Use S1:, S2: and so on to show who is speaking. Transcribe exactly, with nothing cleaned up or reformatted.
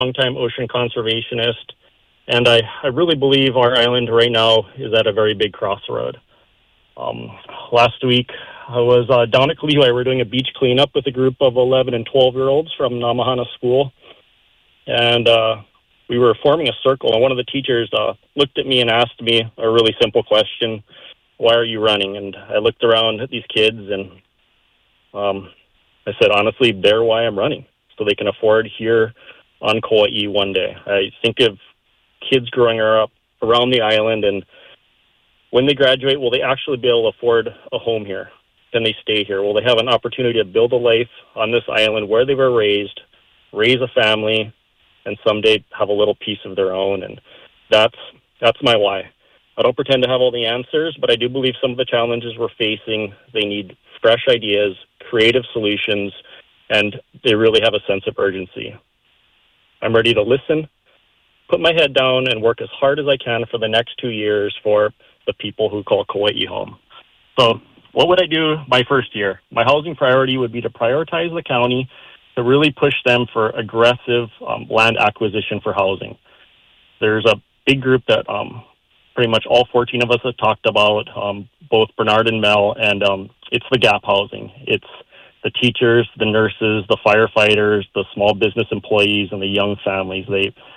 S1: longtime ocean conservationist, and I, I really believe our island right now is at a very big crossroad. Um, last week, I was uh, down at Kalihi. We were doing a beach cleanup with a group of eleven and twelve-year-olds from Namahana School, and uh, we were forming a circle, and one of the teachers uh, looked at me and asked me a really simple question: why are you running? And I looked around at these kids, and um, I said, honestly, they're why I'm running, so they can afford here on Kauai one day. I think of kids growing up around the island, and when they graduate, will they actually be able to afford a home here? Can they stay here? Will they have an opportunity to build a life on this island where they were raised, raise a family, and someday have a little piece of their own? And that's that's my why. I don't pretend to have all the answers, but I do believe some of the challenges we're facing, they need fresh ideas, creative solutions, and they really have a sense of urgency. I'm ready to listen, put my head down, and work as hard as I can for the next two years for the people who call Kauai home. So what would I do my first year? My housing priority would be to prioritize the county to really push them for aggressive um, land acquisition for housing. There's a big group that um, pretty much all fourteen of us have talked about, um, both Bernard and Mel, and um, it's the gap housing. It's the teachers, the nurses, the firefighters, the small business employees, and the young families. They